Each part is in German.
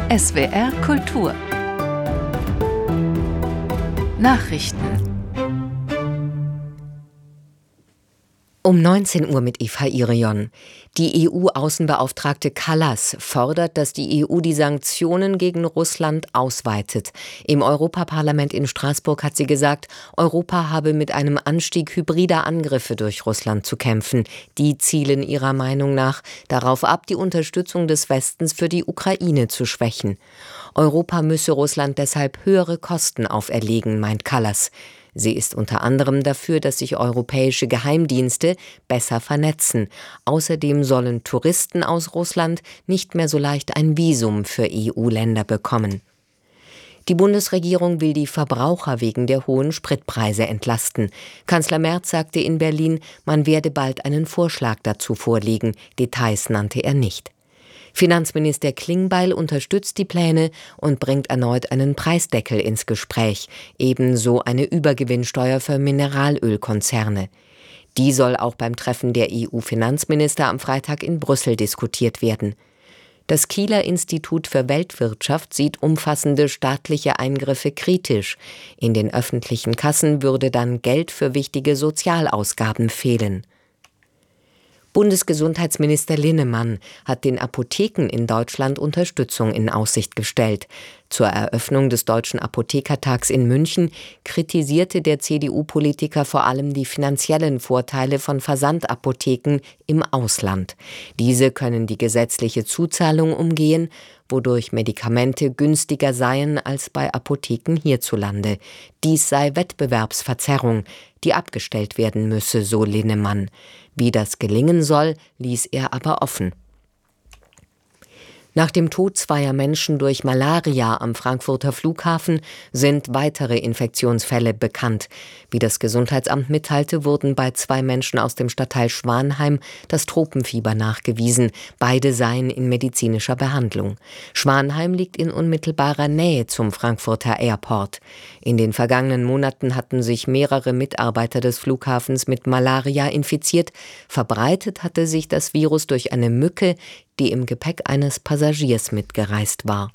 SWR Kultur Nachrichten Um 19 Uhr mit Eva Irion. Die EU-Außenbeauftragte Kallas fordert, dass die EU die Sanktionen gegen Russland ausweitet. Im Europaparlament in Straßburg hat sie gesagt, Europa habe mit einem Anstieg hybrider Angriffe durch Russland zu kämpfen. Die zielen ihrer Meinung nach darauf ab, die Unterstützung des Westens für die Ukraine zu schwächen. Europa müsse Russland deshalb höhere Kosten auferlegen, meint Kallas. Sie ist unter anderem dafür, dass sich europäische Geheimdienste besser vernetzen. Außerdem sollen Touristen aus Russland nicht mehr so leicht ein Visum für EU-Länder bekommen. Die Bundesregierung will die Verbraucher wegen der hohen Spritpreise entlasten. Kanzler Merz sagte in Berlin, man werde bald einen Vorschlag dazu vorlegen. Details nannte er nicht. Finanzminister Klingbeil unterstützt die Pläne und bringt erneut einen Preisdeckel ins Gespräch, ebenso eine Übergewinnsteuer für Mineralölkonzerne. Die soll auch beim Treffen der EU-Finanzminister am Freitag in Brüssel diskutiert werden. Das Kieler Institut für Weltwirtschaft sieht umfassende staatliche Eingriffe kritisch. In den öffentlichen Kassen würde dann Geld für wichtige Sozialausgaben fehlen. Bundesgesundheitsminister Linnemann hat den Apotheken in Deutschland Unterstützung in Aussicht gestellt. Zur Eröffnung des Deutschen Apothekertags in München kritisierte der CDU-Politiker vor allem die finanziellen Vorteile von Versandapotheken im Ausland. Diese können die gesetzliche Zuzahlung umgehen, wodurch Medikamente günstiger seien als bei Apotheken hierzulande. Dies sei Wettbewerbsverzerrung, die abgestellt werden müsse, so Linnemann. Wie das gelingen soll, ließ er aber offen. Nach dem Tod zweier Menschen durch Malaria am Frankfurter Flughafen sind weitere Infektionsfälle bekannt. Wie das Gesundheitsamt mitteilte, wurden bei 2 Menschen aus dem Stadtteil Schwanheim das Tropenfieber nachgewiesen. Beide seien in medizinischer Behandlung. Schwanheim liegt in unmittelbarer Nähe zum Frankfurter Airport. In den vergangenen Monaten hatten sich mehrere Mitarbeiter des Flughafens mit Malaria infiziert. Verbreitet hatte sich das Virus durch eine Mücke, die im Gepäck eines Passagiers mitgereist war.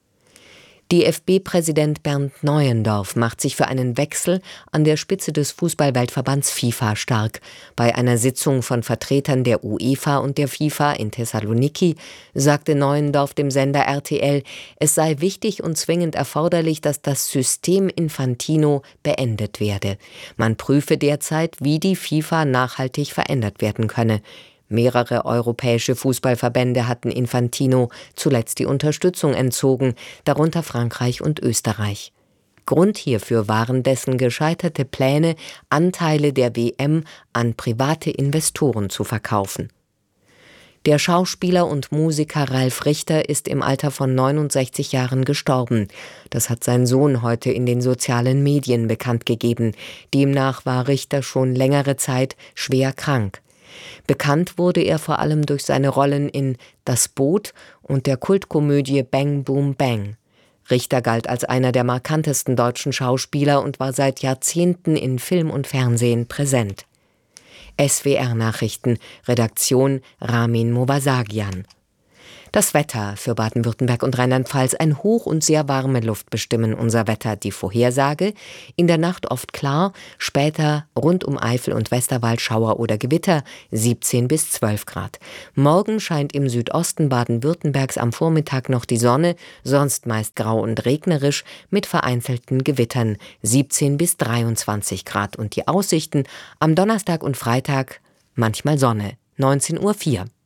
DFB-Präsident Bernd Neuendorf macht sich für einen Wechsel an der Spitze des Fußball-Weltverbands FIFA stark. Bei einer Sitzung von Vertretern der UEFA und der FIFA in Thessaloniki sagte Neuendorf dem Sender RTL, es sei wichtig und zwingend erforderlich, dass das System Infantino beendet werde. Man prüfe derzeit, wie die FIFA nachhaltig verändert werden könne. Mehrere europäische Fußballverbände hatten Infantino zuletzt die Unterstützung entzogen, darunter Frankreich und Österreich. Grund hierfür waren dessen gescheiterte Pläne, Anteile der WM an private Investoren zu verkaufen. Der Schauspieler und Musiker Ralf Richter ist im Alter von 69 Jahren gestorben. Das hat sein Sohn heute in den sozialen Medien bekannt gegeben. Demnach war Richter schon längere Zeit schwer krank. Bekannt wurde er vor allem durch seine Rollen in Das Boot und der Kultkomödie Bang Boom Bang. Richter galt als einer der markantesten deutschen Schauspieler und war seit Jahrzehnten in Film und Fernsehen präsent. SWR-Nachrichten, Redaktion Ramin Movasagian. Das Wetter für Baden-Württemberg und Rheinland-Pfalz. Ein Hoch und sehr warme Luft bestimmen unser Wetter. Die Vorhersage: in der Nacht oft klar, später rund um Eifel und Westerwald Schauer oder Gewitter, 17 bis 12 Grad. Morgen scheint im Südosten Baden-Württembergs am Vormittag noch die Sonne, sonst meist grau und regnerisch mit vereinzelten Gewittern, 17 bis 23 Grad. Und die Aussichten am Donnerstag und Freitag manchmal Sonne, 19:04 Uhr.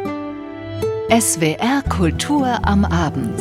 SWR Kultur am Abend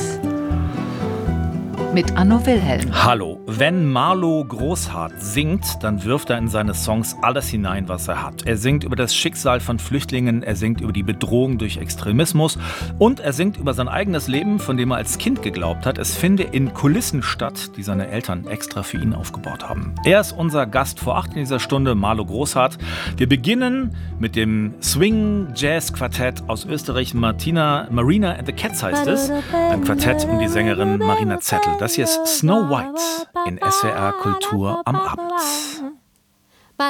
mit Anno Wilhelm. Hallo, wenn Marlo Großhardt singt, dann wirft er in seine Songs alles hinein, was er hat. Er singt über das Schicksal von Flüchtlingen, er singt über die Bedrohung durch Extremismus und er singt über sein eigenes Leben, von dem er als Kind geglaubt hat, es finde in Kulissen statt, die seine Eltern extra für ihn aufgebaut haben. Er ist unser Gast vor 8 in dieser Stunde, Marlo Großhardt. Wir beginnen mit dem Swing-Jazz-Quartett aus Österreich, Marina and the Cats heißt es. Ein Quartett um die Sängerin Marina Zettel. Das hier ist Snow White in SWR Kultur am Abend.